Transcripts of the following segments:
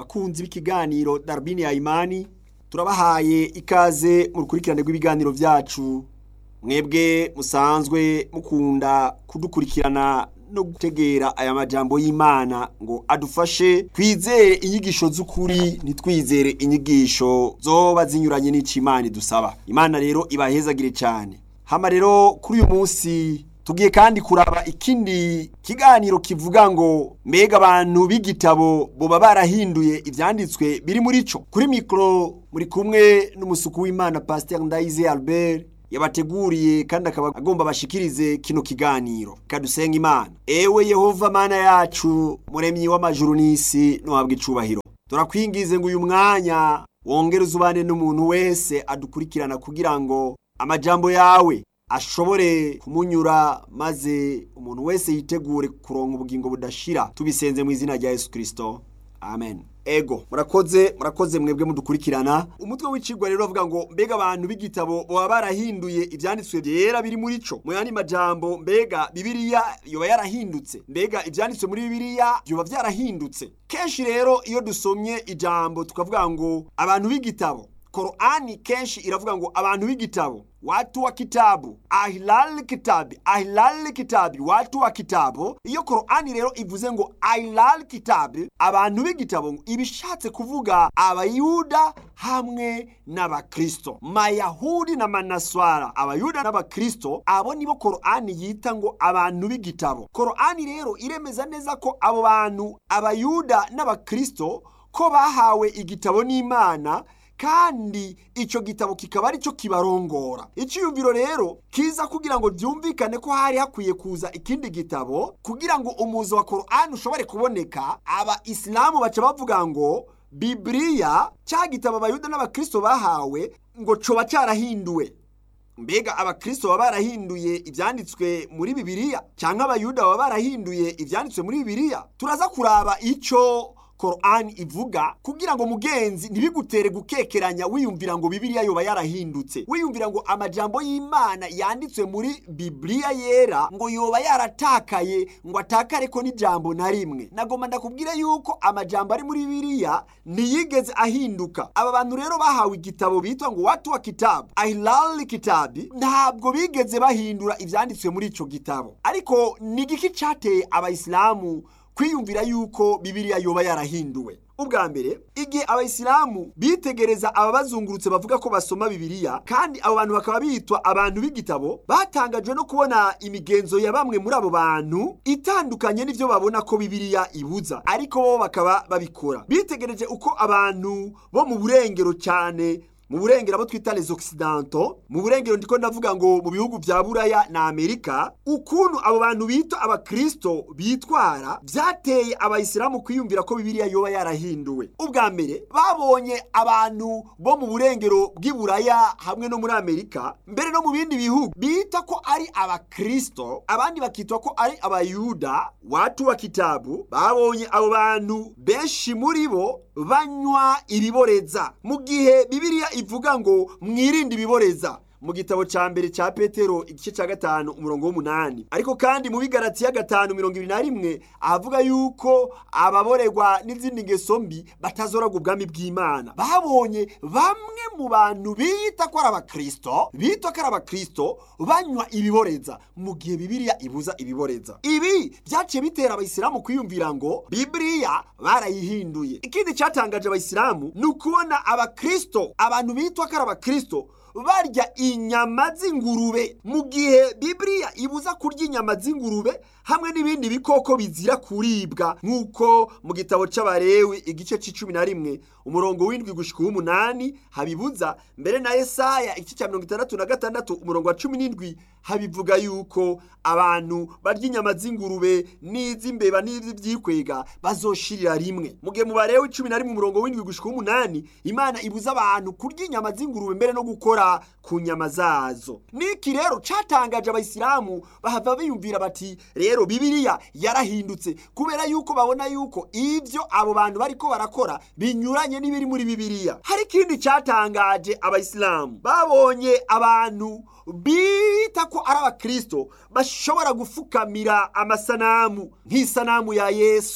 bakunzi b'ikiganiro Darubini ya Imani, turabahaye ikaze mu rukurikirane rw'ibiganiro vyacu. Mwebwe musanzwe mukunda kudukurikirana no gutegera aya majambo y'Imana ngo adufashe twizere inyigisho z'ukuri, ntitwizere inyigisho zoba zinyuranye n'ico Imana idusaba. Imana rero ibahezagire cyane. Hama rero kuri uyu munsi tugiye kandi kuraba ikindi kiganiro kivuga ngo mbega abantu b'igitabo boba barahinduye ivyanditswe biri muri co. Kuri mikro muri kumwe n'umusuku w'Imana Pasteur Ndayize Albert yabateguriye kandi akaba agomba bashikirize kino kiganiro. Kadusenga Imana. Ewe Yehova Mana yacu, muremyi w'amajuru n'isi, nohabwa icubahiro. Turakwingize ngo uyu mwanya wongere uzubane n'umuntu wese adukurikirana kugira ngo amajambo yawe ashobore kumunyura, maze umuntu wese yitegure kuronka ubugingo budashira. Tubisenze mu izina rya Yesu Kristo. Amen. Ego, murakoze mwebwe mudukurikirana. Umutwe w'icigwa rero avuga ngo mbega abantu b'igitabo boba barahinduye ivyanditswe byera biri muri co. Mu yandi majambo, mbega Bibiliya yoba yarahindutse? Mbega ivyanditswe muri Bibiliya yoba vyarahindutse? Kenshi rero iyo dusomye ijambo tukavuga ngo abantu b'igitabo, Qur'ani kenshi iravuga ngo abantu b'igitabo, watu wa kitabu, ahlal kitabi, watu wa kitabu. Iyo Qur'ani rero ivuze ngo ahlal kitabi, abantu b'igitabo, ibishatse kuvuga abayuda hamwe n'abakristo, mayahudi na manaswara. Abayuda n'abakristo, abo nibo Qur'ani yita ngo abantu b'igitabo. Qur'ani rero iremeza neza ko abo bantu abayuda n'abakristo ko bahawe igitabo n'Imana, kandi ico gitabo kikaba ari cyo kibarongora. Iciyumviro rero kiza kugira ngo byumvikane ko hari hakwiye kuza ikindi gitabo kugira ngo umuzo wa Qur'ani ushobore kuboneka. Aba Islamu baca bavuga ngo Bibiliya, cya gitabo abayuda n'abakristo bahawe, ngo coba cyarahinduwe. Mbega abakristo baba barahinduye ivyanditswe muri Bibiliya cyangwa abayuda baba barahinduye ivyanditswe muri Bibiliya? Turaza kuraba ico Qur'ani ivuga kugira ngo mugenzi ntibigutere gukekeranya wiyumvira ngo Bibiliya yoba yarahindutse, wiyumvira ngo amajambo y'Imana yanditswe muri Bibiliya yera ngo yoba yaratakaye, ngo atakare ko n'ijambo na rimwe. Nagomba ndakubwira yuko amajambo ari muri Bibiliya ntiyigeze ahinduka. Aba bantu rero bahawe igitabo bitwa ngo watu wa kitabu, ahlal kitabi, ntabwo bigeze bahindura ivyanditswe muri ico gitabo. Ariko ni igiki cateye abayisilamu kwiyumvira yuko Bibiliya yoba yarahinduwe? Ubwa mbere, igihe abayisilamu bitegereza ababazungurutse bavuga ko basoma Bibiliya, kandi abo bantu bakaba bitwa abantu b'igitabo, batangajwe no kubona imigenzo ya bamwe muri abo bantu itandukanye n'ivyo babona ko Bibiliya ibuza, ariko bo bakaba babikora. Bitegereje uko abantu bo mu burengero cyane, mu burengero abo twita les occidentaux, mu burengero ndiko ndavuga ngo mu bihugu vya Buraya na Amerika, ukuntu abo bantu bita abakristo bitwara, vyateye abayisilamu kwiyumvira ko Bibiliya yoba yarahinduwe. Ubwa mbere, babonye abantu bo mu burengero bw'Iburaya hamwe no muri Amerika, mbere no mu bindi bihugu, bita ko ari abakristo, abandi bakitwa ko ari abayuda, watu wa kitabu. Babonye abo bantu benshi muri bo banywa ibiboreza, mu gihe Bibiliya ivuga ngo mwirinde ibiboreza mu gitabo ca mbere ca Petero igice ca 5 umurongo w'8. Ariko kandi mu Bigalatiya 5:21 avuga yuko ababorerwa n'izindi ngeso mbi batazoragwa ubwami bw'Imana. Babonye bamwe mu bantu bita ko ari abakristo banywa ibiboreza mu gihe Bibiliya ibuza ibiboreza. Ibi byaciye bitera abayisilamu kwiyumvira ngo Bibiliya barayihinduye. Ikindi cyatangaje abayisilamu ni ukubona abakristo, abantu bitwa ko ari abakristo, barya inyama z'ingurube mu gihe Bibiliya ibuza kurya inyama z'ingurube hamwe n'ibindi bikoko bizira kuribwa, nk'uko mu gitabo c'Abalewi igice c'11 umurongo w'7 gushika w'8 habibuza, mbere na Yesaya igice ca 66 umurongo wa 17 habivuga yuko abantu barya inyama z'ingurube n'iz'imbeba n'iz'ivyikwega bazoshirira rimwe. Mu gihe mu Balewi 11 umurongo w'7 gushika w'8 Imana ibuza abantu kurya inyama z'ingurube mbere no gukora ku nyama zazo. Niki rero catangaje abayisilamu, bahava biyumvira bati rero Bibiliya yarahindutse, kubera yuko babona yuko ivyo abo bantu bariko barakora binyuranye n'ibiri muri Bibiliya. Hari ikindi catangaje abayisilamu, babonye abantu bita ko ari abakristo bashobora gufukamira amasanamu nk'isanamu ya Yesu,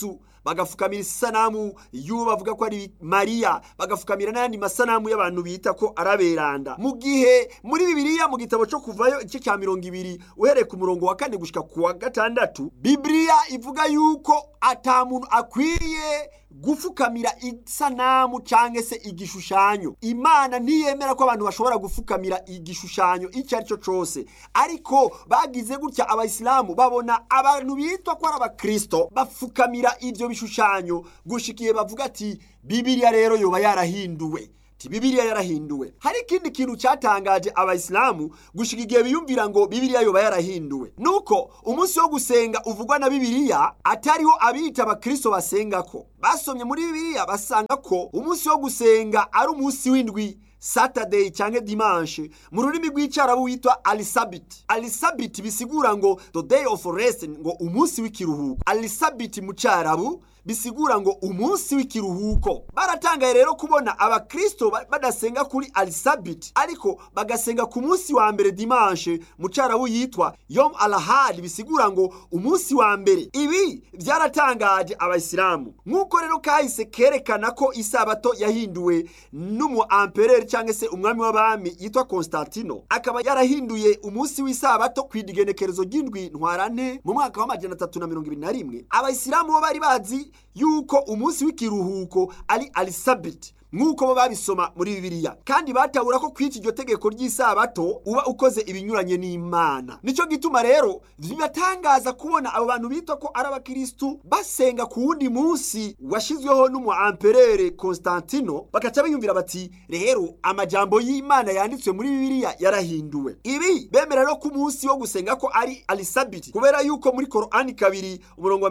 bagafukamira isanamu y'uwo bavuga ko ari Mariya, bagafukamira n'ayandi masanamu y'abantu bita ko araberanda. Mu gihe muri Bibiliya mu gitabo cyo Kuvayo igice cya 20 uhereye ku murongo wa 4 gushika ku wa 6, Bibiliya ivuga yuko ata muntu akwiye gufukamira isanamu canke se igishushanyo. Imana ntiyemera ko abantu bashobora gufukamira igishushanyo icyo ari cyo cyose, ariko bagize gutya abayisilamu babona abantu bitwa ko ari abakristo bafukamira ivyo bishushanyo gushikiye bavuga ati Bibiliya rero yoba yarahinduwe. Bibiliya yarahinduwe. Hari ikindi kintu cyatangaje abayisilamu gushika igihe biyumvira ngo Bibiliya yoba yarahinduwe, nuko umunsi wo gusenga uvugwa na Bibiliya atariho abita abakristo basengako. Basomye muri Bibiliya basanga ko umunsi wo gusenga ari umunsi w'indwi, Saturday cyangwa dimanche, mu rurimi rw'Icyarabu witwa Al-Sabit. Al-Sabit bisigura ngo the day of rest, ngo umunsi w'ikiruhuko. Al-Sabit mu Cyarabu bisigura ngo umunsi w'ikiruhuko. Baratangaye rero kubona abakristo badasenga kuri Al-Sabit ariko bagasenga ku munsi wa mbere dimanche, mu Cyarabu yitwa Yom al-Ahad, bisigura ngo umunsi wa mbere. Ibi byaratangaje abayisilamu, nk'uko rero kahise kerekana ko isabato yahinduwe n'umu empereur cyangwa se umwami w'abami yitwa Constantino, akaba yarahinduye umunsi w'isabato kwidigenekerezo ry'indwi ntwarante mu mwaka wa 321. Abayisilamu bo bari bazi yuko umunsi w'ikiruhuko ari Al-Sabit nk'uko bo babisoma muri Bibiliya, kandi batahura ko kw'iki iryo tegeko ry'isabato uba ukoze ibinyuranye n'Imana. Nico gituma rero bibatangaza kubona abo bantu bitwa ko ari abakristo basenga ku wundi munsi washizweho n'umu empereur Constantino, bakaca biyumvira bati rero amajambo y'Imana yanditswe muri Bibiliya yarahinduwe. Ibi bemera rero ko umunsi wo gusenga ko ari Al-Sabit kubera yuko muri Korani 2 umurongo wa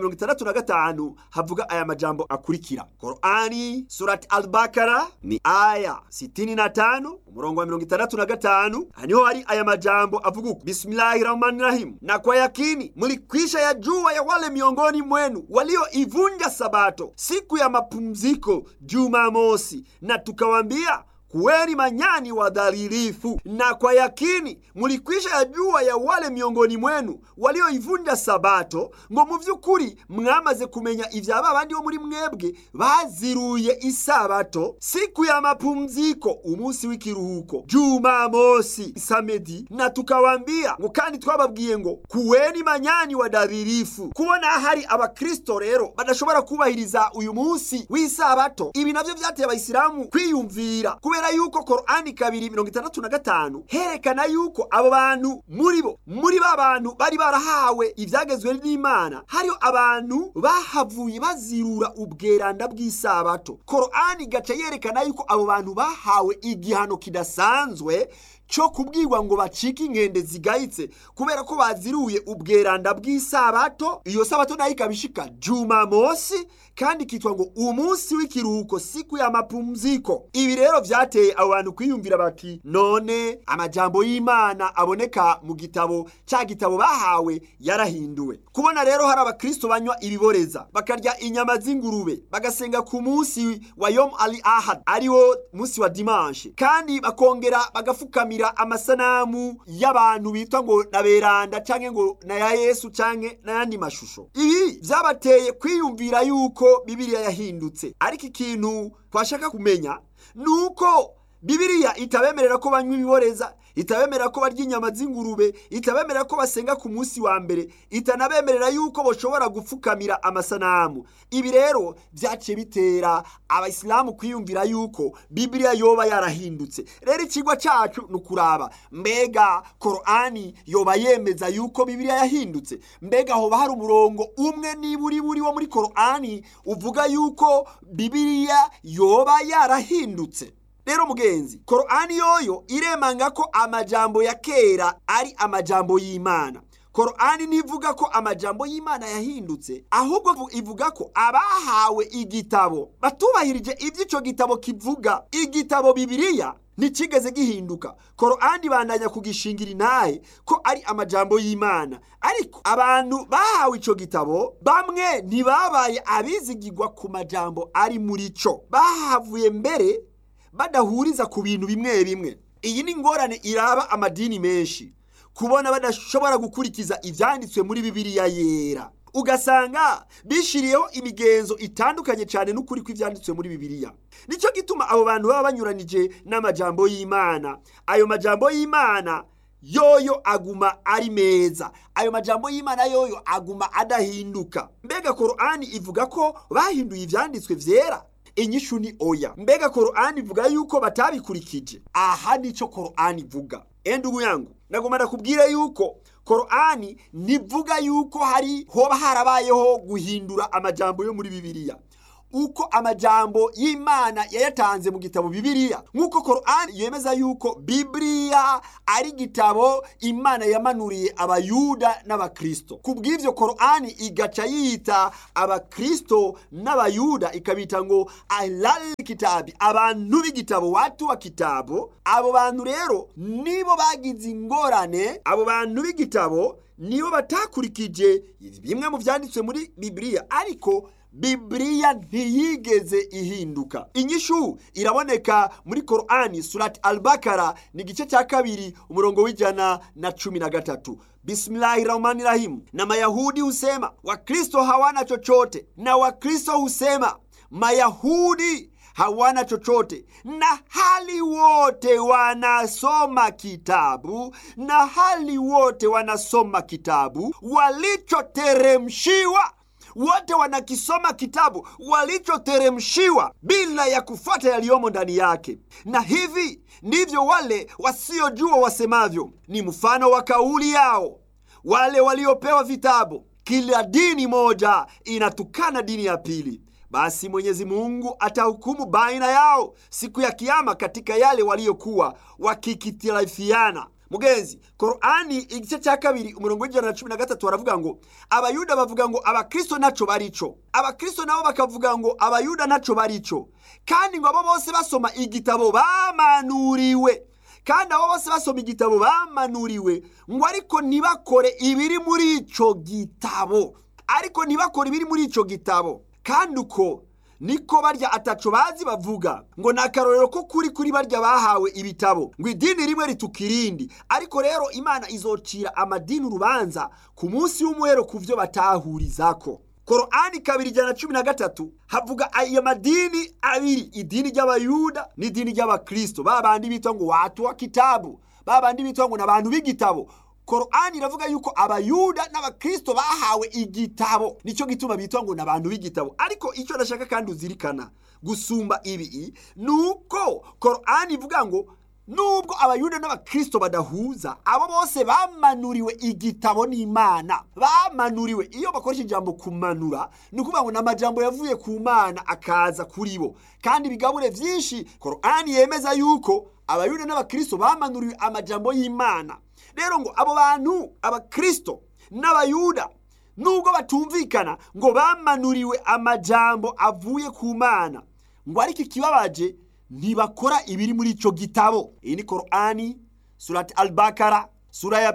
65 havuga aya majambo akurikira. Korani Surat Al-Baqara ni aya 65 umurongo wa 65, haniho hari aya majambo avuga uko: Bismillahirrahmanirrahim, na kwa yakini mlikwisha yajua ya wale miongoni mwenu walioivunja sabato siku ya mapumziko Jumamosi, na tukawaambia kuweni manyani wadhalilifu. Na kwa yakini mulikwisha yajua ya wale miongoni mwenu walioivunja sabato ngo mu vy'ukuri mwamaze kumenya ivyaba abandi bo muri mwebwe baziruye isabato siku ya mapumziko, umunsi w'ikiruhuko Jumamosi, samedi, na tukawambia ngo kandi twababwiye ngo kuweni manyani wadhalilifu. Kubona hari abakristo rero badashobora kubahiriza uyu munsi w'isabato, ibi navyo vyateye abayisilamu kwiyumvira kubera yuko Korani 2:65 herekana yuko abo bantu muri bantu bari barahawe ivyagezwe n'Imana, hariyo abantu bahavuye bazirura ubweranda bw'isabato. Korani gace yerekana yuko abo bantu bahawe igihano kidasanzwe cyo kubwirwa ngo bacike inkende zigayitse kubera ko baziruye ubweranda bw'isabato. Iyo sabato nayo ikabishika Jumamosi, kandi kitwa ngo umunsi w'ikiruhuko, siku ya mapumziko. Ibi rero vyateye abantu kwiyumvira bati none amajambo y'Imana aboneka mu gitabo bahawe yarahinduwe. Kubona rero hari abakristo banywa ibiboreza, bakarya inyama z'ingurube, bagasenga ku munsi wa Yom al-Ahad ariwo munsi wa dimanche, kandi bakongera bagafukamira amasanamu y'abantu bitwa ngo naberanda canke ngo na ya Yesu canke n'ayandi mashusho. Ibi vyabateye kwiyumvira yuko Bibiliya yahindutse. Ariko ikintu twashaka kumenya nuko Bibiliya itabemerera ko banywa ibiboreza, itabemerera ko barya inyama z'ingurube, itabemerera ko basenga ku munsi wa mbere, itanabemerera yuko boshobora gufukamira amasanamu. Ibi rero vyaciye bitera abayisilamu kwiyumvira yuko Bibiliya yoba yarahindutse. Rero ikigwa cacu nukuraba mbega Korani yoba yemeza yuko Bibiliya yahindutse? Mbega hoba hari umurongo umwe niburi wo muri Korani uvuga yuko Bibiliya yoba yarahindutse? Rero mugenzi, Korani yoyo iremanga ko amajambo ya kera ari amajambo y'Imana. Korani ntivuga ko amajambo y'Imana yahindutse, ahubwo ivuga ko abahawe igitabo batubahirije ivy'ico gitabo kivuga. Igitabo Bibiliya ntikigeze gihinduka. Korani bandanya kugishingira intahe ko ari amajambo y'Imana, ariko abantu bahawe ico gitabo bamwe ntibabaye abizigirwa ku majambo ari muri co, bahavuye mbere badahuriza ku bintu bimwe bimwe. Iyi ni ngorane iraba amadini menshi, kubona badashobora gukurikiza ivyanditswe muri Bibiliya yera. ugasanga bishiriyeho imigenzo itandukanye cyane n'ukuri kw'ivyanditswe muri Bibiliya. Nico gituma abo bantu baba banyuranije n'amajambo y'Imana. Ayo majambo y'Imana yoyo aguma ari meza, ayo majambo y'Imana yoyo aguma adahinduka. Mbega Korani ivuga ko bahinduye ivyanditswe vyera? Inyishu ni oya. Mbega Korani ivuga yuko batabikurikije? Aha nico Korani ivuga. Ndugu yangu, nagomba ndakubwire yuko Korani nivuga yuko hoba harabayeho guhindura amajambo yo muri Bibiliya. Uko amajambo y'Imana yayatanze mu gitabo Bibiliya, nkuko Korani yemeza yuko Bibiliya ari gitabo Imana yamanuriye abayuda n'abakristo. Kubw'ivyo Korani igaca yita abakristo n'abayuda ikabita ngo ahlal kitabi, abantu b'igitabo, watu wa kitabo. Abo bantu rero nibo bagize ingorane, abo bantu b'igitabo nibo batakurikije bimwe mu vyanditswe muri Bibiliya, ariko Bibiliya ntiyigeze ihinduka. Inyishu iraboneka muri Korani surati Al-Bakara ni gice cya 2 umurongo w'113. Bismillahirrahmanirrahim. Na Mayahudi husema Wakristo hawana chochote, na Wakristo husema Mayahudi hawana chochote, na hali wote wanasoma kitabu, na hali wote wanasoma kitabu walichoteremshiwa. Wote wanakisoma kitabu walichoteremshiwa bila ya kufuata yaliyomo ndani yake. Na hivi ndivyo wale wasiojua wasemavyo, ni mfano wa kauli yao wale waliopewa vitabu. Kila dini moja inatukana dini ya pili. Basi Mwenyezi Mungu atahukumu baina yao siku ya kiyama katika yale waliokuwa wakikitirafiana. Mugenzi, Korani igice cya 2 umurongo w'113 baravuga ngo abayuda bavuga ngo abakristo naco barico, abakristo nabo bakavuga ngo abayuda naco barico, kandi ngo abo bose basoma igitabo bamanuriwe, kandi abo bose basoma igitabo bamanuriwe, ngo ariko ntibakore ibiri muri ico gitabo, ariko ntibakore ibiri muri ico gitabo. Kandi uko niko barya ataco bazi bavuga ngo nakarorero ko kuri barya bahawe ibitabo, ngo idini rimwe ritukirindi. Ariko rero Imana izocira amadini urubanza ku munsi w'umuhero kuvyo batahurizako. Korani 2:13 havuga ayo madini abiri, idini ry'abayuda n'idini ry'abakristo, babandi bitwa ngo watu wa kitabu, babandi bitwa ngo nabantu b'igitabo. Korani iravuga yuko abayuda n'abakristo bahawe igitabo, nico gituma bitwa ngo nabantu b'igitabo. Ariko icyo ndashaka kandi uzirikana gusumba ibi nuko Korani ivuga ngo nubwo abayuda n'abakristo badahuza, abo bose bamanuriwe igitabo n'Imana. Bamanuriwe, iyo bakoresha ijambo kumanura nukuvuga ngo namajambo yavuye ku Mana akaza kuri bo, kandi bigabure vyinshi Korani yemeza yuko abayuda n'abakristo bamanuriwe amajambo y'Imana. Rero ngo abo bantu abakristo n'abayuda nubwo batumvikana ngo bamanuriwe amajambo avuye ku Mana, ngo ariko ikibabaje ntibakora ibiri muri ico gitabo. Iyi ni Korani surati Al-Bakara sura ya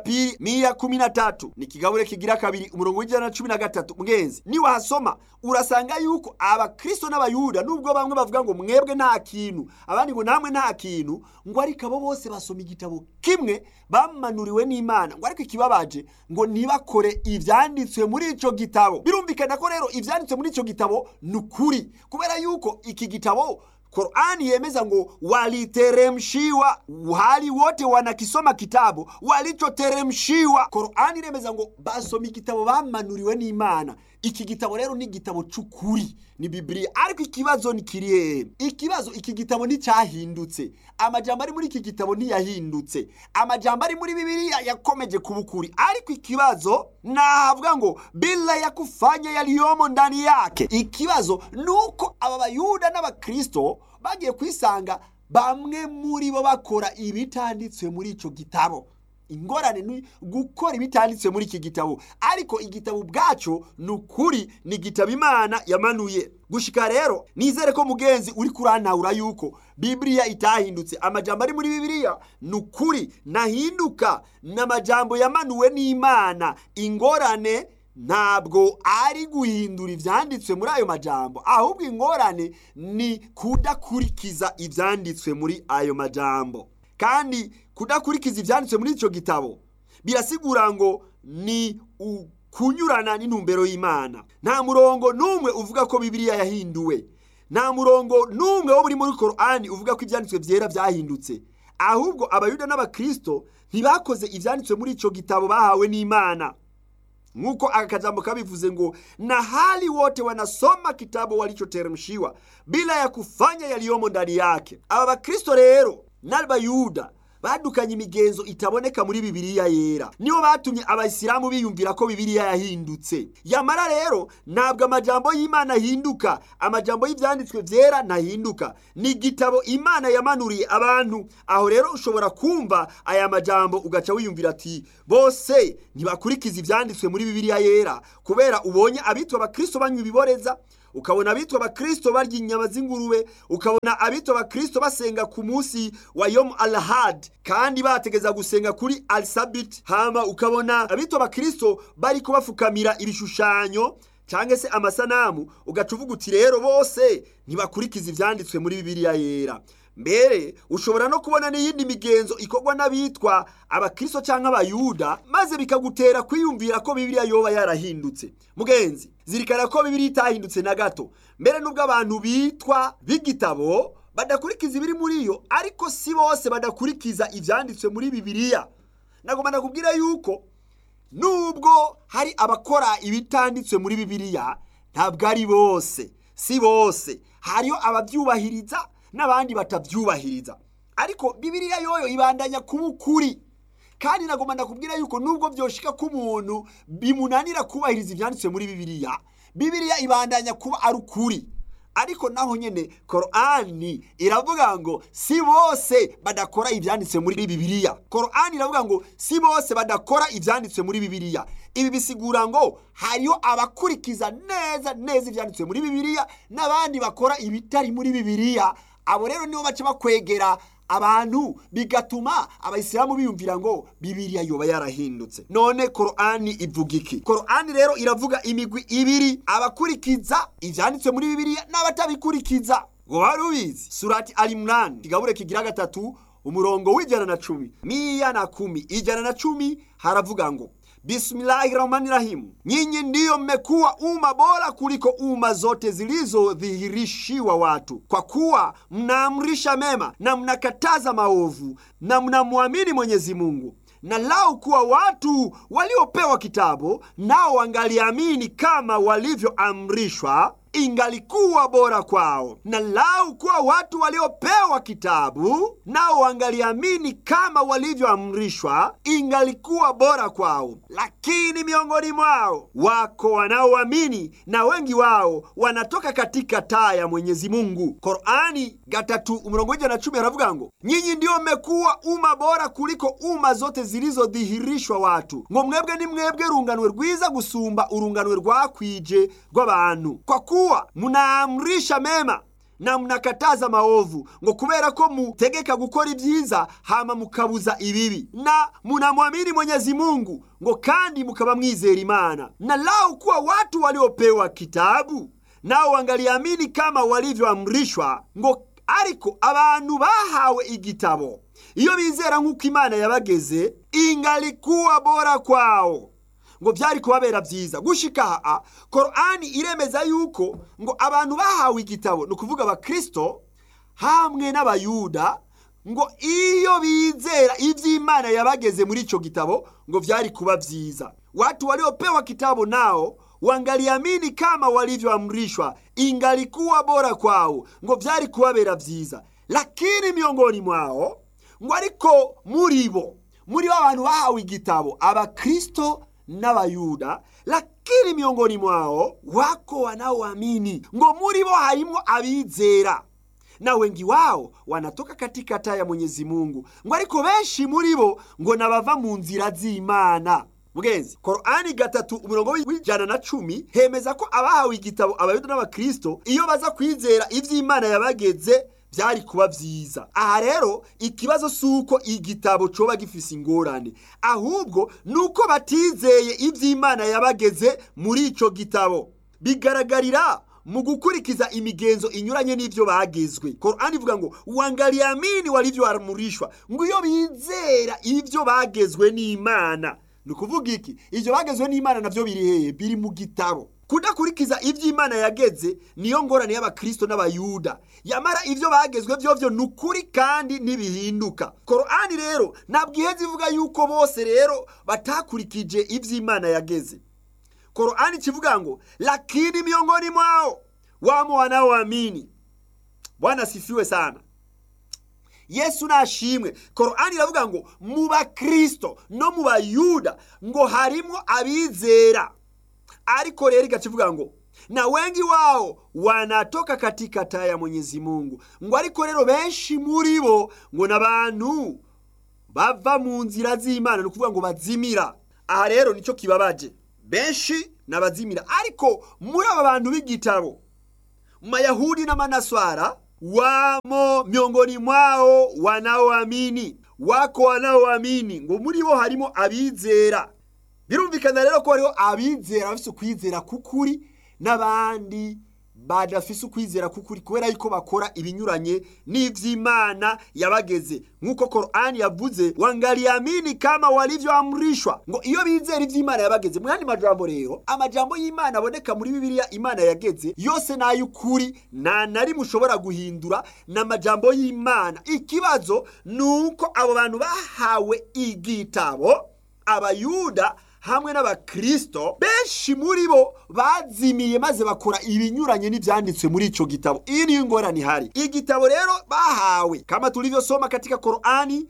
113 ni kigabure kigira 2 umurongo w'113. Mugenzi, ni wahasoma urasanga yuko abakristo n'abayuda nubwo bamwe bavuga ngo mwebwe nta kintu, abandi ngo namwe nta kintu, ngo ariko abo bose basoma igitabo kimwe bamanuriwe n'Imana. Ngo ariko ikibabaje ngo ntibakore ivyanditswe muri ico gitabo. Birumvikana ko rero ivyanditswe muri ico gitabo nukuri, kubera yuko iki gitabo Korani yemeza ngo waliteremshiwa, hali wote wanakisoma kitabu walichoteremshiwa. Korani yemeza ngo basoma igitabo bamanuriwe n'Imana. Iki gitabo rero ni gitabo c'ukuri, ni Bibiliya. Ariko ikibazo ni kirihe? Ikibazo iki gitabo nticyahindutse, amajambo ari muri iki gitabo ntiyahindutse, amajambo ari muri Bibiliya yakomeje kubukuri. Ariko ikibazo nahavuga ngo bila ya kufanya yaliyomo ndani yake. Ikibazo nuko aba bayuda n'abakristo bagiye kwisanga bamwe muri bo bakora ibitanditswe muri ico gitabo. Ingorane ni gukora ibitanditswe muri iki gitabo, ariko igitabo bwaco nukuri ni gitabo Imana yamanuye. Gushika rero nizere ko mugenzi uri kurantahura yuko Bibiliya itahindutse, amajambo ari muri Bibiliya nukuri nahinduka, n'amajambo yamanuwe n'Imana. Ingorane ntabwo ari guhindura ivyanditswe muri ayo majambo, ahubwo ingorane ni kudakurikiza ivyanditswe muri ayo majambo. Kandi kudakurikiza ivyanditswe muri ico gitabo birasigura ngo ni kunyurana n'intumbero y'Imana. Nta murongo n'umwe uvuga ko Bibiliya yahinduwe. Nta murongo n'umwe wo muri Korani uvuga ko ivyanditswe vyera vyahindutse. Ahubwo abayuda n'abakristo ntibakoze ivyanditswe muri ico gitabo bahawe n'Imana. Nkuko akajambo kabivuze ngo na hali wote wanasoma kitabu walichoteremshiwa bila ya kufanya yaliyomo ndani yake. Aba bakristo rero n'abayuda badukanye imigenzo itaboneka muri Bibiliya yera. Niyo batumye abayisilamu biyumvira ko Bibiliya yahindutse. Yamara rero ntabwo amajambo y'Imana ahinduka, amajambo y'ivyanditswe vyera ntahinduka. Ni igitabo Imana yamanuriye abantu. Aho rero ushobora kumva aya majambo ugaca wiyumvira ati bose ntibakurikiza ivyanditswe muri Bibiliya yera, kubera ubonye abitwa abakristo banywa ibiboreza, ukabona abitwa abakristo barya inyama z'ingurube, ukabona abitwa abakristo basenga ku munsi wa Yom al-Ahad kandi bategeza gusenga kuri al-Sabit. Hama ukabona abitwa abakristo bariko bafukamira ibishushanyo canke se amasanamu, ugaca uvuga uti rero bose ntibakurikiza ivyanditswe muri Bibiliya yera. Mbere ushobora no kubona n'iyindi migenzo ikorwa n'abitwa abakristo canke abayuda, maze bikagutera kwiyumvira ko Bibiliya yoba yarahindutse. Mugenzi, zirikana ko Bibiliya itahindutse na gato. Mbere nubwo abantu bitwa b'igitabo badakurikiza ibiri muri yo, ariko si bose badakurikiza ivyanditswe muri Bibiliya. Nagomba nakubwira yuko nubwo hari abakora ibitanditswe muri Bibiliya, ntabwo ari bose, si bose. Hariyo abavyubahiriza n'abandi batavyubahiriza, ariko Bibiliya yoyo ibandanya kuba ukuri. Kandi nagomba ndakubwira yuko nubwo vyoshika ko umuntu bimunanira kubahiriza ivyanditswe muri Bibiliya, Bibiliya ibandanya kuba ari ukuri. Ariko naho nyene Korani iravuga ngo si bose badakora ivyanditswe muri Bibiliya. Korani iravuga ngo si bose badakora ivyanditswe muri Bibiliya. Ibi bisigura ngo hariyo abakurikiza neza ivyanditswe muri Bibiliya n'abandi bakora ibitari muri Bibiliya. Abo rero nibo baca bakwegera abantu, bigatuma abayisilamu biyumvira ngo Bibiliya yoba yarahindutse. None Korani ivuga iki? Korani rero iravuga imigwi ibiri: abakurikiza ivyanditswe muri Bibiliya n'abatabikurikiza. Ngo barubizi surati Al-Imran kigabure kigira 3 umurongo w'110 110 haravuga ngo Bismillahirrahmanirrahim, nyinyi ndiyo mmekuwa umma bora kuliko umma zote zilizodhihirishiwa watu, kwa kuwa mnaamrisha mema na mnakataza maovu na mnamwamini Mwenyezi Mungu. Na lau kuwa watu waliopewa kitabu nao wangaliamini kama walivyoamrishwa, ingalikuwa bora kwao. Na lau kuwa watu waliopewa kitabu nao wangaliamini kama walivyoamrishwa, ingalikuwa bora kwao. Lakini miongoni mwao wako wanaoamini, na wengi wao wanatoka katika taa ya Mwenyezi Mungu. Korani 3:110 haravuga ngo nyinyi ndio mmekuwa umma bora kuliko umma zote zilizodhihirishwa watu, ngo mwebwe ni mwebwe runganwe rwiza gusumba urunganwe rwakwije rw'abantu, kwa kuwa munaamrisha mema na mnakataza maovu, ngo kubera ko mutegeka gukora ibyiza hama mukabuza ibibi, na munamwamini Mwenyezi Mungu, ngo kandi mukaba mwizera Imana. Na lau kuwa watu waliopewa kitabu nao wangaliamini kama walivyoamrishwa, ngo ariko abantu bahawe igitabo iyo bizera nk'uko Imana yabageze, ingalikuwa bora kwao, ngo byari kubabera byiza. Gushika Korani iremeza yuko ngo abantu bahawe igitabo, no kuvuga abakristo hamwe n'abayuda, ngo iyo bizera ivy'Imana yabageze muri ico gitabo, ngo byari kuba byiza. Watu waliopewa kitabu nao wangaliamini kama walivyoamrishwa, ingalikuwa bora kwao, ngo byari kubabera byiza. Lakini miongoni mwao, ngo ariko muri bo abantu bahawe igitabo, abakristo n'abayuda, lakini miongoni mwao wako wanaoamini, ngo muri bo harimo abizera, na wengi wao wanatoka katika taa ya Mwenyezi Mungu, ngo ariko benshi muri bo ngo nabava mu nzira z'Imana. Mugenzi, Korani 3:110 hemeza ko abahawe igitabo abayuda n'abakristo iyo baza kwizera ivy'Imana yabageze byari kuba byiza. Aha rero ikibazo suko igitabo coba gifise ingorane, ahubwo nuko batizeye ivy'Imana yabageze muri ico gitabo. Bigaragarira mu gukurikiza imigenzo inyuranye n'ivyo bagezwe. Korani ivuga ngo wangaliamini walivyoamrishwa, ngo iyo bizera ivyo bagezwe n'Imana, ni ukuvuga iki? Ivyo bagezwe n'Imana navyo biri hehe? Biri mu gitabo. Kudakurikiza ivyo Imana yageze niyo ngorane y'abakristo n'abayuda. Yamara ivyo bagezwe vyovyo nukuri kandi ntibihinduka. Korani rero ntabwo iheze ivuga yuko bose rero batakurikije ivyo Imana yageze. Korani kivuga ngo lakini miongoni mwao wamo wanaoamini. Bwana sifiwe sana. Yesu nashimwe. Korani iravuga ngo mu bakristo no mu bayuda ngo harimo abizera. Ariko rero igacivuga ngo na wengi wao wanatoka katika taa ya Mwenyezi Mungu. Ngo ariko rero benshi muri bo ngo nabantu bava mu nzira z'Imana, no kuvuga ngo bazimira. Aha rero nico kibabaje. Benshi nabazimira. Ariko muri aba bantu b'igitabo Mayahudi na Manaswara wamo miongoni mwao wanaoamini. Wako wanaoamini. Ngo muri bo harimo abizera. Birumvikana rero ko hariho abizera bafise ukwizera kukuri n'abandi badafise ukwizera kukuri kubera yuko bakora ibinyuranye n'ivy'Imana yabageze. Nkuko Korani yavuze wangaliamini kama walivyoamrishwa. Ngo iyo bizera ivy'Imana yabageze. Mu yandi majambo rero, amajambo y'Imana aboneka muri Bibiliya Imana yageze yose n'ay'ukuri, nta nari mushobora guhindura n'amajambo y'Imana. Ikibazo nuko abo bantu bahawe igitabo, abayuda hamwe n'abakristo, benshi muri bo bazimiye maze bakora ibinyuranye n'ivyanditswe muri ico gitabo. Iyi niyo ngorane ihari. Igitabo rero bahawe kama tulivyosoma katika Korani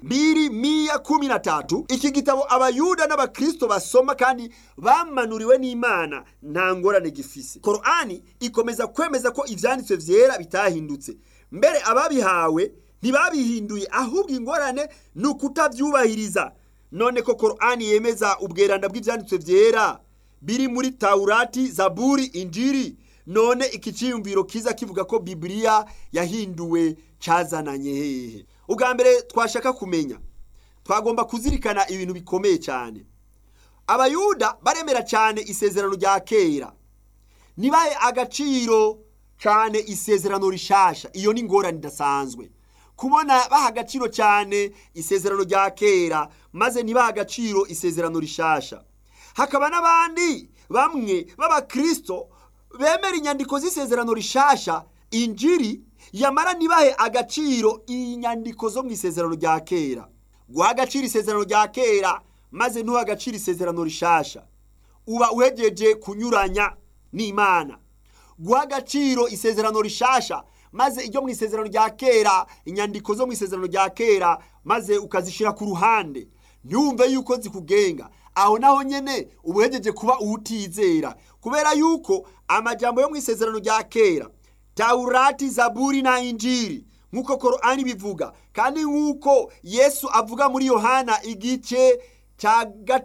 2:113. Iki gitabo abayuda n'abakristo basoma kandi bamanuriwe n'Imana, nta ngorane gifise. Korani ikomeza kwemeza ko ivyanditswe vyera bitahindutse. Mbere ababihawe ntibabihinduye, ahubwo ingorane ni ukutavyubahiriza. None ko Korani yemeza ubweranda bw'ivyanditswe vyera biri muri Taurati, Zaburi, Injili, none ikiciyumviro kiza kivuga ko Biblia yahinduwe cazananye hehe? Ubwa mbere twashaka kumenya, twagomba kuzirikana ibintu bikomeye cyane. Abayuda baremera cyane isezerano rya kera, nibaye agaciro cyane isezerano rishasha. Iyo ni ngorane idasanzwe kubona baha agaciro cyane isezerano rya kera maze ntibaha agaciro isezerano rishasha. Hakaba n'abandi bamwe b'abakristo bemera inyandiko z'isezerano rishasha, Injili, yamara ntibahe agaciro inyandiko zo mu isezerano rya kera. Guha agaciro isezerano rya kera maze ntuha agaciro isezerano rishasha, uba uhejeje kunyuranya n'Imana. Guha agaciro isezerano rishasha maze iryo mu isezerano rya kera, inyandiko zo mu isezerano rya kera maze ukazishira ku ruhande, ntiwumve yuko zikugenga, aho naho nyene ubuhejeje kuba utizera. Kubera yuko amajambo yo mu isezerano rya kera, Taurati, Zaburi na Injili, nkuko Korani bivuga kandi nkuko Yesu avuga muri Yohana igice ca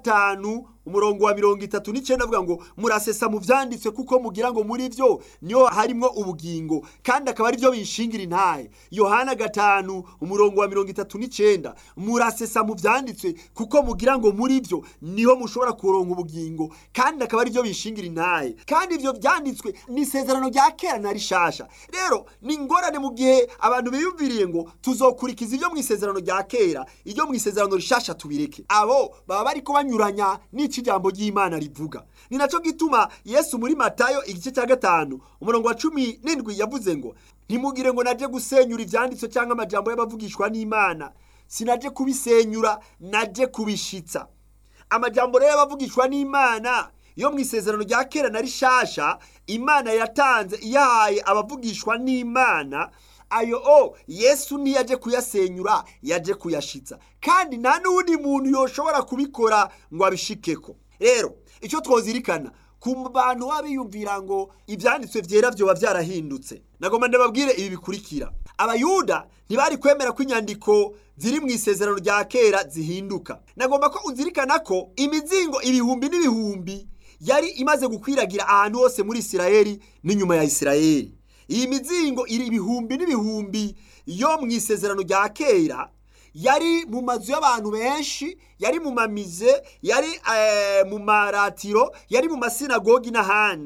5 umurongo wa 39 avuga ngo murasesa mu vyanditswe kuko mugira ngo muri vyo niyo harimo ubugingo kandi akaba ari byo bishingira intahe. Yohana 5 umurongo wa 39, murasesa mu vyanditswe kuko mugira ngo muri vyo niho mushobora kuronka ubugingo kandi akaba ari byo bishingira intahe. Kandi ivyo vyanditswe ni isezerano rya kera na rishasha. Rero ni ngorane mu gihe abantu biyumviriye ngo tuzokurikiza ivyo mu isezerano rya kera, iryo mu isezerano rishasha tubireke. Abo baba bariko banyuranya n'ikijambo ry'Imana rivuga. Ni naco gituma Yesu muri Matayo igice cya 5 umurongo wa 17 yavuze ngo ntimugire ngo naje gusenyura ivyanditswe cyangwa amajambo y'abavugishwa n'Imana. Sinaje kubisenyura, naje kubishitsa. Amajambo rero y'abavugishwa n'Imana yo mu isezerano rya kera na rishasha, Imana yatanze iyahaye abavugishwa n'Imana. Ayo Yesu ntiyaje kuyasenyura, yaje kuyashitsa. Kandi nta n'undi muntu yoshobora kubikora ngo abishikeko. Rero icyo twozirikana ku bantu babiyumvira ngo ivyanditswe vyera byo bavyarahindutse, nagomba ndababwire ibi bikurikira. Abayuda ntibari kwemera ko inyandiko ziri mu isezerano rya kera zihinduka. Nagomba ko uzirikana ko imizingo ibihumbi n'ibihumbi yari imaze gukwiragira ahantu hose muri Isirayeli n'inyuma ya Isirayeli. Iyi mizingo iri ibihumbi n'ibihumbi yo mu isezerano rya kera yari mu mazu y'abantu benshi, yari mu mamize, yari mu maratiro, yari mu masinagogi n'ahandi.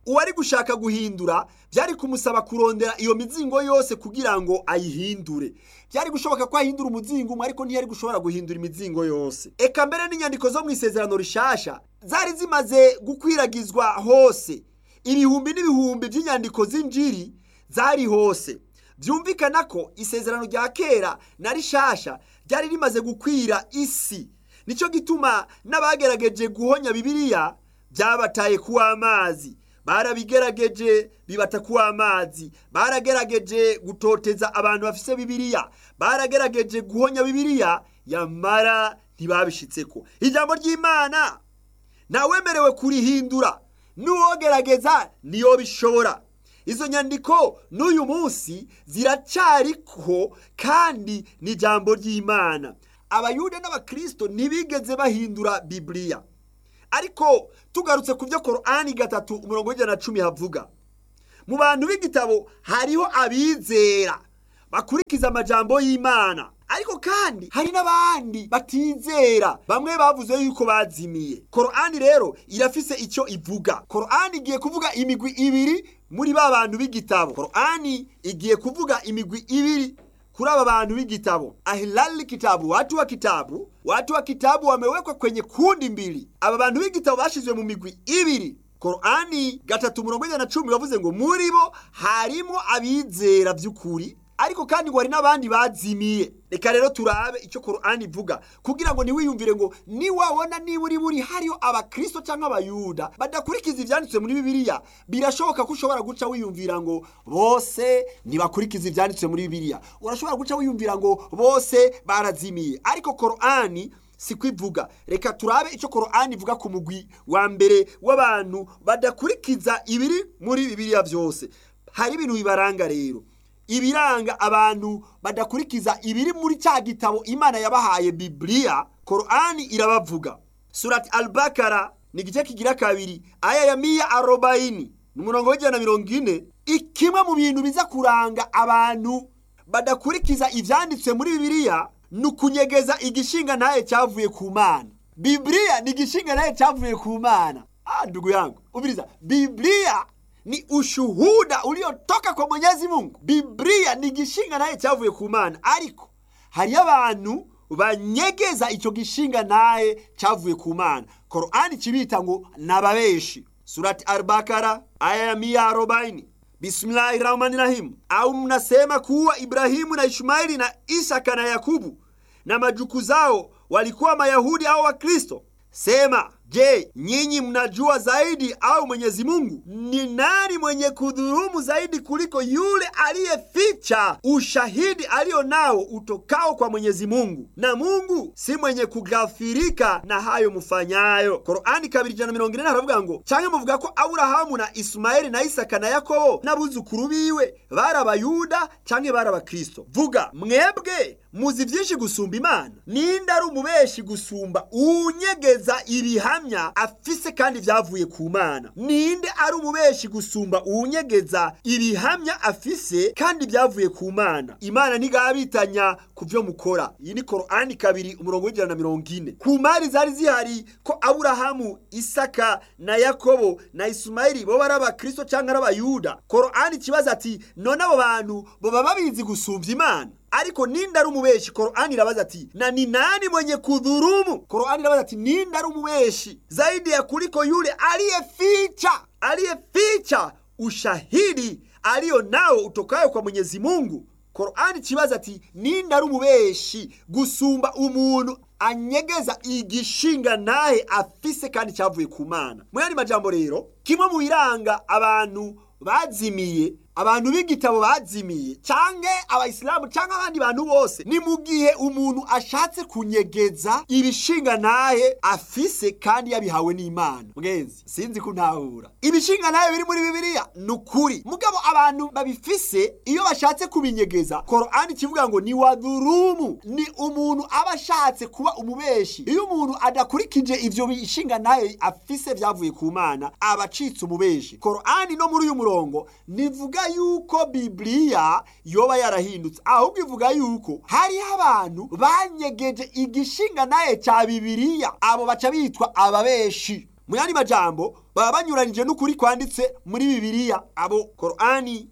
uwari gushaka guhindura byari kumusaba kurondera iyo mizingo yose kugira ngo ayihindure. Byari gushoboka ko ahindura umuzingo umwe, ariko ntiyari gushobora guhindura imizingo yose. Eka mbere n'inyandiko zo mu isezerano rishasha zari zimaze gukwiragizwa hose. Ibihumbi n'ibihumbi by'inyandiko z'injiri zari hose. Byumvikana ko isezerano rya kera na rishasha ryari rimaze gukwira isi. Nico gituma n'abagerageje guhonya Bibiliya byabataye kuwa amazi. Barabigerageje bibata kuwa amazi. Baragerageje gutoteza abantu bafise Bibiliya. Baragerageje guhonya Bibiliya, yamara ntibabishitseko. Ijambo ry'Imana nawemerewe kurihindura, nuwogerageza niyo bishobora. Izo nyandiko n'uyu munsi ziracariko kandi ni ijambo ry'Imana. Abayuda n'abakristo ntibigeze bahindura Bibiliya. Ariko tugarutse ku byo Korani 3:110 havuga, mu bantu b'igitabo hariho abizera bakurikiza amajambo y'Imana, ariko kandi hari n'abandi batizera, bamwe bavuze yuko bazimiye. Korani rero irafise icyo ivuga. Korani igiye kuvuga imigwi ibiri muri ba bantu b'igitabo. Korani igiye kuvuga imigwi ibiri kuri aba bantu b'igitabo. Ahlal kitabu, watu wa kitabu. Watu wa kitabu wamewekwa kwenye kundi mbili. Aba bantu b'igitabo bashizwe mu migwi ibiri. Korani 3:110 bavuze ngo muri bo harimo abizera by'ukuri, ariko kandi ngo hari n'abandi bazimiye. Reka rero turabe icyo Korani ivuga, kugira ngo niwiyumvire ngo niwabona niburi hariyo abakristo cyangwa abayuda badakurikiza ivyanditswe muri Bibiliya, birashoboka ko ushobora guca wiyumvira ngo bose ntibakurikiza ivyanditswe muri Bibiliya. Urashobora guca wiyumvira ngo bose barazimiye, ariko Korani siko ivuga. Reka turabe icyo Korani ivuga ku mugwi wa mbere w'abantu badakurikiza ibiri muri Bibiliya byose. Hari ibintu bibaranga rero. Ibiranga abantu badakurikiza ibiri muri cya gitabo Imana yabahaye Bibiliya, Korani irabavuga. Surati Al-Bakara ni igice kigira 2 aya ya 140 n'umurongo w'140. Ikimwe mu bintu biza kuranga abantu badakurikiza ivyanditswe muri Bibiliya nukunyegeza igishinga ntaye cyavuye ku Mana. Bibiliya ni igishinga ntaye cyavuye ku Mana. Ndugu yangu, ubiriza, Bibiliya ni ushuhuda uliotoka kwa Mwenyezi Mungu. Bibiliya ni gishinga naye cyavuye ku Mana, ariko hari abantu banyegeza icyo gishinga naye cyavuye ku Mana. Korani kibita ngo nababeshi. Surati Al-Bakara aya ya 140. Bismillahirrahmanirrahim. Au mnasema kuwa Ibrahimu na Ishmaeli na Isaka na Yakubu na majuku zao walikuwa Mayahudi au Wakristo? Sema, je, nyinyi mnajua zaidi au Mwenyezi Mungu? Ni nani mwenye kudhulumu zaidi kuliko yule aliyeficha ushahidi alio nao utokao kwa Mwenyezi Mungu? Na Mungu si mwenye kughafirika na hayo mfanyayo. Korani 2:140 haravuga ngo, canke muvuga ko Aburahamu na Ismaeli na Isaka na Yakobo n'abuzukuru biwe bari abayuda canke bari abakristo? Vuga, mwebwe muzi vyinshi gusumba Imana. Ninde ari umubeshi gusumba unyegeza ibihamya afise kandi vyavuye ku Mana? Ninde ari umubeshi gusumba unyegeza ibihamya afise kandi vyavuye ku Mana? Imana ntigabitanya kuvyo mukora. Iyi ni Korani 2:140. Ku mari zari zihari ko Aburahamu, Isaka na Yakobo na Ismaeli bo bari abakristo canke ari abayuda, Korani kibaza ati none abo bantu bo baba babizi gusumvya Imana? Ariko ninde ari umubeshi? Korani irabaza ati na ni nani mwenye kudhurumu? Korani irabaza ati ninde ari umubeshi zaidi ya kuliko yule aliyeficha ushahidi alio nao utokayo kwa Mwenyezi Mungu? Korani kibaza ati ninde ari umubeshi gusumba umuntu anyegeza igishinga nahe afise kandi cyavuye ku Mana? Mwani majambo rero, kimwe mu biranga abantu bazimiye, abantu b'igitabo bazimiye, canke abayisilamu canke abandi bantu bose, ni mu gihe umuntu ashatse kunyegeza ibishinga nahe afise kandi yabihawe n'Imana. Mugezi, sinzi kuntahura. Ibishinga nahe biri muri Bibiliya nukuri, mugabo abantu babifise iyo bashatse kubinyegeza, Korani kivuga ngo ni wadhurumu, ni umuntu abashatse kuba umubeshi. Iyo umuntu adakurikije ivyo bishinga nahe afise vyavuye ku Mana, abacitse umubeshi. Korani no muri uyu murongo nivuga yuko Bibiliya yoba yarahindutse, ahubwo ivuga yuko hari abantu banyegeje igishinga naye cya Bibiliya, abo baca bitwa ababeshi. mu yandi majambo baba banyuranije n'ukuri kwanditse muri Bibiliya. Abo Korani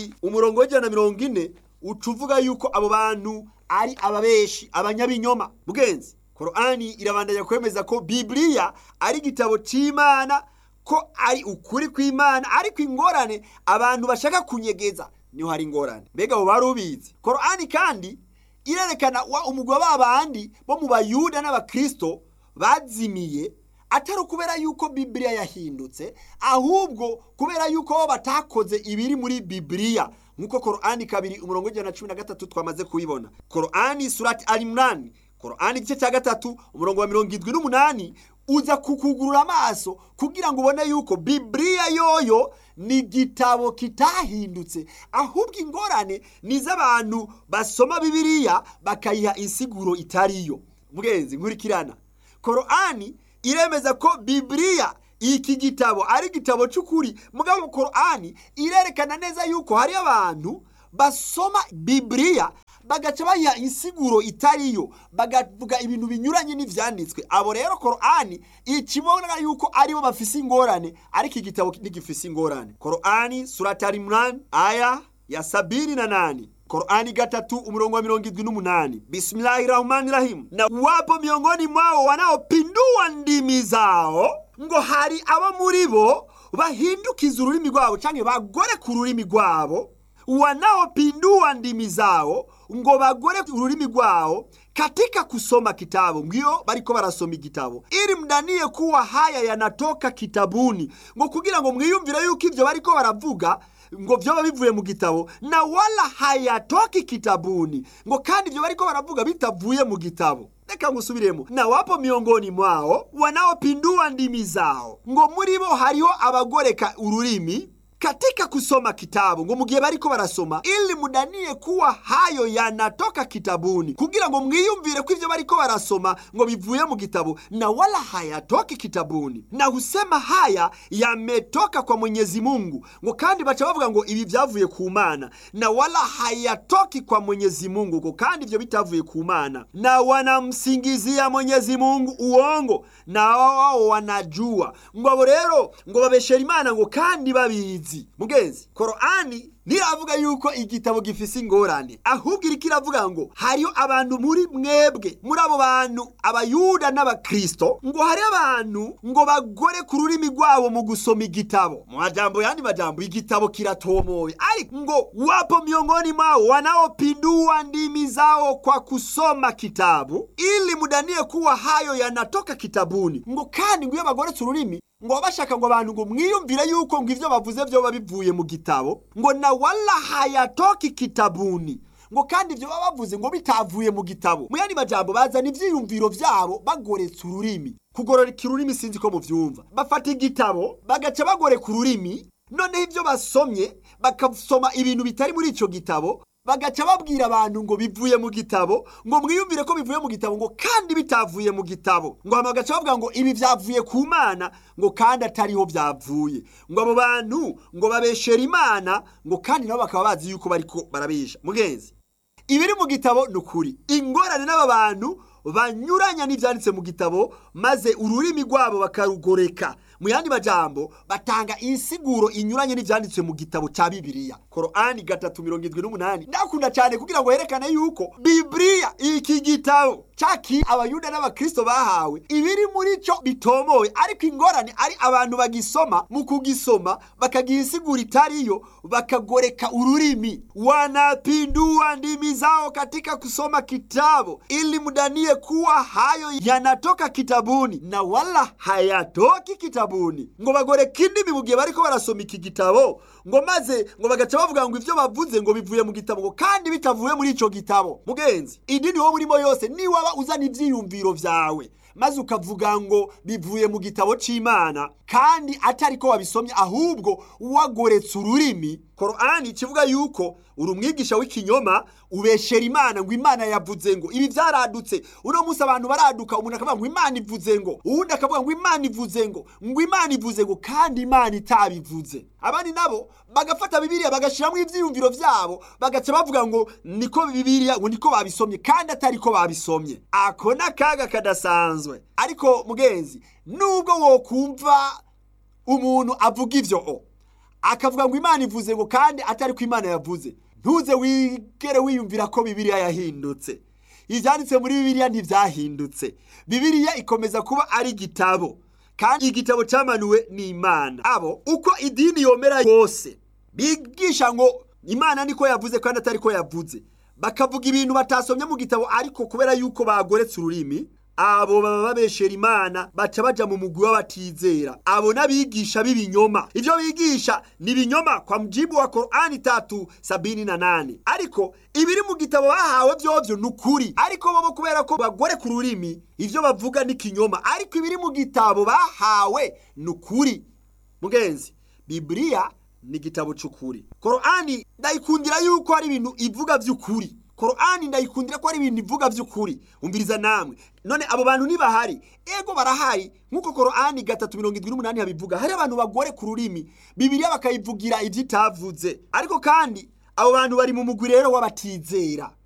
2:140 ucuvuga yuko abo bantu ari ababeshi, abanyabinyoma. Mugenzi, Korani irabandanya kwemeza ko Bibiliya ari igitabo c'Imana, ko ari ukuri kw'Imana, ariko ingorane abantu bashaka kunyegeza niho hari ingorane. Mbega abo barubizi? Korani kandi irerekana umugwi w'abandi bo mu Bayuda n'Abakristo bazimiye, atari kubera yuko Bibiliya yahindutse, ahubwo kubera yuko bo batakoze ibiri muri Bibiliya, nkuko Korani 2:113 twamaze kuyibona. Korani surati Al-Imran, Korani igice cya 3:78 uza kukugurura amaso kugira ngo ubone yuko Bibiliya yoyo ni igitabo kitahindutse, ahubwo ingorane n'iz'abantu basoma Bibiliya bakayiha insiguro itariyo. Mugenzi, nkurikirana, Korani iremeza ko Bibiliya iki gitabo ari igitabo cy'ukuri, mugabo Korani irerekana neza yuko hari abantu basoma Bibiliya bagaca bayiha insiguro itariyo, bagavuga ibintu binyuranye n'ivyanditswe. Abo rero Korani ikibona yuko aribo bafise ingorane, ariko igitabo ntigifise ingorane. Korani surati Al-Imran aya ya 78, Korani 3:78. Bismillahirrahmanirrahim. Na wapo miongoni mwao wanaopindua ndimi zao, ngo hari abo muri bo bahindukiza ururimi rwabo canke bagore ku rurimi rwabo, wanaopindua ndimi zao, ngo bagore ururimi rwao katika kusoma kitabu. Ngiyo bariko barasoma igitabo, ili mdanie kuwa haya yanatoka kitabuni, ngo kugira ngo mwiyumvire yuko ivyo bariko baravuga ngo vyoba bivuye mu gitabo, na wala hayatoki kitabuni, ngo kandi ivyo bariko baravuga bitavuye mu gitabo. Reka ngusubiremo. Na wapo miongoni mwao wanaopindua ndimi zao, ngo muri bo hariho abagoreka ururimi katika kusoma kitabu, ngo mugihe bariko barasoma, ili mudanie kuwa hayo yanatoka kitabuni, kugira ngo mwiyumvire ko ivyo bariko barasoma ngo bivuye mu gitabo, na wala hayatoki kitabuni. Na husema haya yametoka kwa Mwenyezi Mungu, ngo kandi bacha bavuga ngo ibi vyavuye ku Mana, na wala hayatoki kwa Mwenyezi Mungu, ngo kandi ivyo bitavuye ku Mana. Na wanamsingizia Mwenyezi Mungu uongo, na wao wanajua, ngo abo rero ngo babeshera Imana ngo kandi babizi. Mugenzi, Korani ntiravuga yuko igitabo gifise ingorane, ahubwo irikiravuga ngo hariyo abantu muri mwebwe, muri abo bantu Abayuda n'Abakristo, ngo hari abantu ngo bagore ku rurimi rwabo mu gusoma igitabo. Mu majambo yandi majambo, igitabo kiratomoye, ariko ngo wapo miongoni mwao wanaopindua ndimi zao kwa kusoma kitabu, ili mudanie kuwa hayo yanatoka kitabuni, ngo kandi ngo iyo bagore ku rurimi ngo bashaka ngo abantu ngo mwiyumvire yuko ngo ivyo bavuze vyo bivuye mu gitabo, ngo na wala hayatoki kitabuni, ngo kandi ivyo bavuze ngo bitavuye mu gitabo. Mu yandi majambo bazana ivyiyumviro vyabo bagoretse ururimi. Kugororeka ururimi sinzi ko muvyumva. Bafata igitabo bagaca bagoreka ururimi, none ivyo basomye bakasoma ibintu bitari muri ico gitabo, bagaca babwira abantu ngo bivuye mu gitabo, ngo mwiyumvire ko bivuye mu gitabo, ngo kandi bitavuye mu gitabo. Ngo bagaca bavuga ngo ibi vyavuye ku Mana, ngo kandi atariho vyavuye. Ngo abo bantu ngo babeshera Imana, ngo kandi nabo bakaba bazi yuko bariko barabesha. Mugenzi, ibiri mu gitabo nukuri. Ingorane n'aba bantu banyuranya n'ivyanditse mu gitabo, maze ururimi rwabo bakarugoreka. Mu yandi majambo batanga insiguro inyuranye n'ivyanditswe mu gitabo ca Bibiliya. Korani 3:78 ndakunda cyane kugira ngo yerekane yuko Bibiliya iki gitabo caki Abayuda n'Abakristo bahawe ibiri muri cyo bitomoye, ariko ingorane ari abantu bagisoma, mu kugisoma bakagiha insiguro itariyo, bakagoreka ururimi. Wanapindua ndimi zao katika kusoma kitabu, ili mudanie kuwa hayo yanatoka kitabuni, na wala hayatoki kitabuni. Ngo bagoreka indimi mu gihe bariko barasoma iki gitabo, ngo maze ngo bagaca bavuga ngo ivyo bavuze ngo bivuye mu gitabo, ngo kandi bitavuye muri ico gitabo. Mugenzi, idini wo murimo yose ni waba uzana ivyiyumviro vyawe, maze ukavuga ngo bivuye mu gitabo c'Imana, kandi atari ko wabisomye, ahubwo wagoretse ururimi, Korani kivuga yuko uri umwigisha w'ikinyoma ubeshera Imana ngo Imana yavuze ngo ibi byaradutse. Uno munsi abantu baraduka, umuntu akavuga ngo Imana ivuze ngo, uwundi akavuga ngo Imana ivuze ngo Imana ivuze ngo, kandi Imana itabivuze. Abandi nabo bagafata Bibiliya bagashiramo ivyiyumviro vyabo, bagaca bavuga ngo niko Bibiliya ngo niko babisomye, kandi atari ko babisomye. Ako nakaga kadasanzwe. Ariko mugenzi, nubwo wokumva umuntu avuga ivyo akavuga ngo Imana ivuze ngo kandi atari ko Imana yavuze, ntuze wigere wiyumvira ko Bibiliya yahindutse. Ivyanditse muri Bibiliya ntivyahindutse. Bibiliya ikomeza kuba ari igitabo, kandi igitabo cyamanuwe ni Imana. Abo uko idini yomera yose bigisha ngo Imana niko yavuze kandi atari ko yavuze, bakavuga ibintu batasomye mu gitabo, ariko kubera yuko bagoretse ururimi, abo baba babeshera Imana, baca baja mu mugwi w'abatizera. Abo nabigisha b'ibinyoma. Ivyo bigisha ni binyoma kwa mujibu wa Qur'ani 3:78. Ariko ibiri mu gitabo bahawe vyovyo nukuri. Ariko bobo kubera ko bagore ku rurimi, ivyo bavuga ni kinyoma. Ariko ibiri mu gitabo bahawe nukuri. Mugenzi, Biblia ni gitabo c'ukuri. Qur'ani ndayikundira yuko ari ibintu ivuga vy'ukuri. Qur'ani ndayikundira ko ari ibintu ivuga vy'ukuri. Umviriza namwe. None abo bantu nibahari? Ego barahari. Nkuko Qur'ani 3:78 habivuga, hari abantu bagore ku rurimi, Bibiliya bakayivugira ivyo itavuze. Ariko kandi abo bantu bari mu mugwi rero w'abatizera.